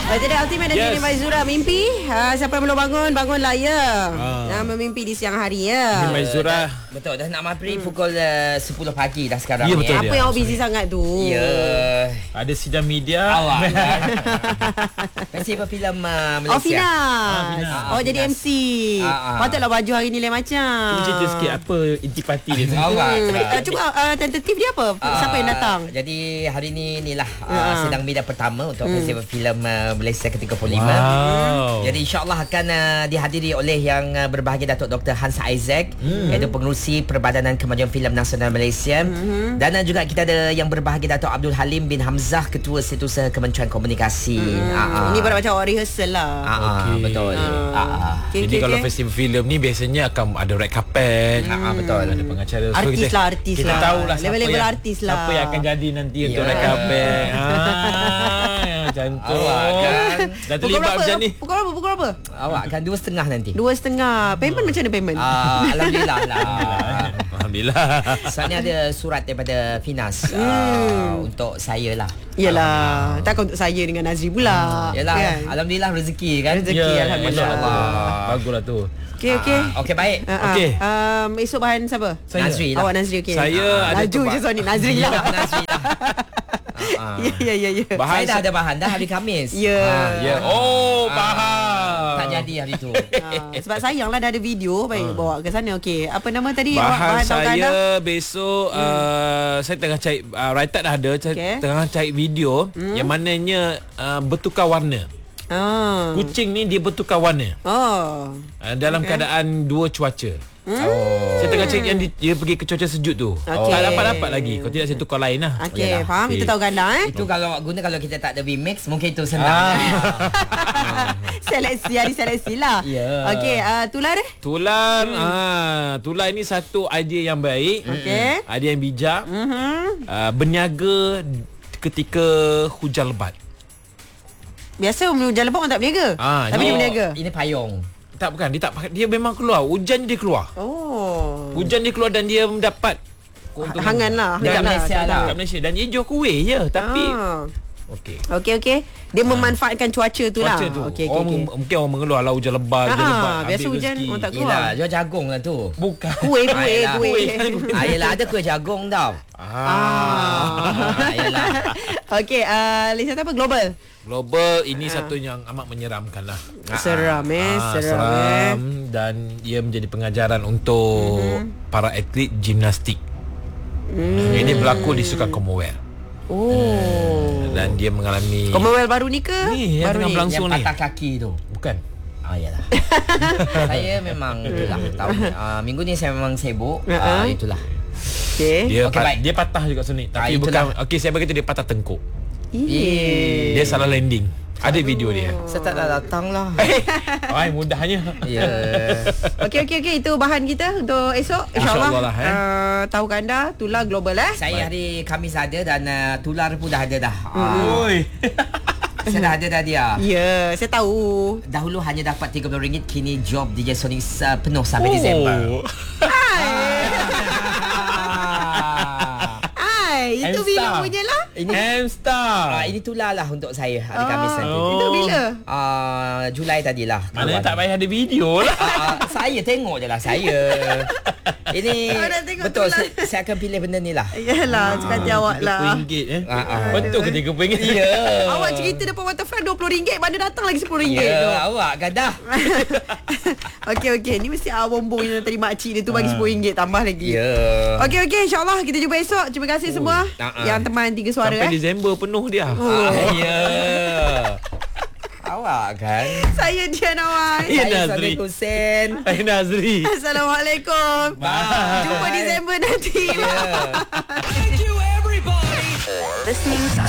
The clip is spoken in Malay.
Jadi Ultimate dan Dini Maizura mimpi. Siapa yang belum bangun, bangunlah ya. Memimpi di siang hari ya. Dini Maizura. Betul, dah nak maghrib pukul 10 pagi dah sekarang. Ya, betul. Apa yang awak busy sangat tu? Ya. Ada sidang media. Awak kan? Festival filem Malaysia. Oh, Finas. Oh, jadi Finas. MC. Patutlah baju hari ni lain macam. Cuba cerita sikit apa intipati dia tu. Awak. Cuba tentatif dia apa? Siapa yang datang? Jadi hari ni lah sidang media pertama untuk Festival filem Malaysia ke-35. Wow. Jadi insyaAllah akan dihadiri oleh yang berbahagia Datuk Dr. Hans Isaac, iaitu pengerusi Perbadanan Kemajuan Filem Nasional Malaysia. Dan juga kita ada yang berbahagia Datuk Abdul Halim bin Hamzah, Ketua Setiausaha Kementerian Komunikasi. Ini pada macam awak rehearsal lah. Betul. Jadi kalau festival filem ni biasanya akan ada red carpet. Betul. Ada pengacara. So Artis kita, lah. Kita tahulah Level-level artis lah. siapa yang akan jadi nanti untuk red carpet. Macam tu. Kan. Dah terlibat macam ni. Pukul apa? Awak kan 2.30 nanti. 2.30. Payment macam mana payment? Alhamdulillah lah. Alhamdulillah. Soalnya ada surat daripada Finas untuk saya lah. Yelah, takkan untuk saya dengan Nazri pula. Yalah, kan? Alhamdulillah rezeki kan. Alhamdulillah. Baguslah tu. Okey. Okey, baik. Okey. Esok bahan siapa? Nazri lah. Awak Nazri, okey. Saya ada laju je Sony Nazri lah. Nazri lah. Ya. Bahan Saya dah ada bahan dah hari Khamis. Ya. Oh, faham. Tak jadi hari tu. Sebab sayanglah dah ada video. Baik, bawa ke sana. Okey. Apa nama tadi? Bahan tahu saya anda? besok saya tengah cari write-up dah ada. Tengah cari video yang mananya bertukar warna. Kucing ni dia bertukar warna. Dalam keadaan dua cuaca. Saya tengah cek yang dia pergi ke cuaca sejuk tu. Tak dapat lagi. Kalau tidak saya tukar lain lah. Okey, faham. Itu tahu ganda Itu kalau awak guna, kalau kita tak ada VMix, mungkin itu senang. Seleksi lah. Okey, tular eh? Tular ini satu idea yang baik. Okey. Idea yang bijak. Berniaga ketika hujan lebat. Biasa hujan lebat orang tak berniaga. Tapi dia berniaga. Ini payung. Tak, bukan. Dia memang keluar. Hujan dia keluar. Hujan dia keluar dan dia mendapat hangan lah. Dekat Malaysia lah. Dekat Malaysia. Dan hijau kuih je. Tapi Okey. Dia memanfaatkan cuaca tu lah. Okey. Mungkin orang mengeluh lah hujan lebat. Biasa hujan orang tak keluar. Yelah, jual jagung lah tu. Bukan. Kuih. Yelah, ada kuih jagung tau. Yelah. Okey, lihat apa? Global ini satu yang amat menyeramkan lah. Seram. Dan ia menjadi pengajaran untuk para atlet gimnastik. Ini berlaku di Sukan Commonwealth. Dan dia mengalami Commonwealth baru ni ke? Ni yang tengah berlangsung yang ni. patah kaki tu. Bukan. Yalah. Saya memang itulah tahun minggu ni saya memang sibuk. Itulah. Okey. Dia patah juga sini. Tapi bukan. Okey, saya berkata dia patah tengkuk. Dia salah landing. Ada video dia. Saya tak dah datang lah. Mudahnya. Okey. Itu bahan kita untuk esok. InsyaAllah. Tahu anda tular global Saya hari Khamis ada dan tular pun dah ada dah. Saya dah ada dah dia. Ya, saya tahu. Dahulu hanya dapat RM30, kini job DJ Sonic penuh sampai Disember. Itu bila punya lah. Ini Hamstar. ini tular lah untuk saya hari Khamis nanti. Itu bila? Julai tadilah. Mana tak payah ada video lah. Saya tengok je lah saya. Ini betul saya akan pilih benda ni lah. Yalah, cakap awak lah. RM30 Betul ke RM30? Ya. Awak cerita depan waterfront RM20, mana datang lagi RM10 tu. Ya, awak gadah. Okey. Ni mesti bombong yang terima makcik dia tu bagi RM10 tambah lagi. Ya. Okey, insyaAllah kita jumpa esok. Terima kasih semua yang teman 3 suara. Sampai Disember penuh dia. Ya. Awak kan. Saya Dian Awai. Saya Sadiq Hussein. Saya Nazri. Assalamualaikum. Bye. Jumpa Disember nanti. Yeah. Thank you everybody for listening.